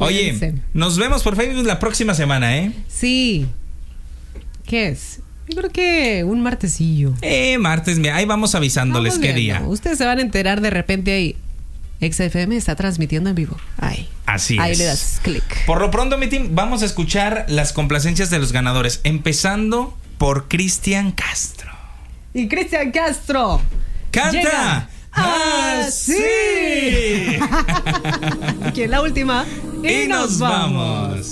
Oye, nos vemos por Facebook la próxima semana, ¿eh? Sí. ¿Qué es? Yo creo que un martesillo. Martes, mira, ahí vamos avisándoles qué día. Ustedes se van a enterar de repente ahí. XFM está transmitiendo en vivo. Así ahí es. le das clic. Por lo pronto, mi team, vamos a escuchar las complacencias de los ganadores, empezando por Cristian Castro. Y Cristian Castro ¡canta! ¡Así! Aquí en la última. Y nos vamos.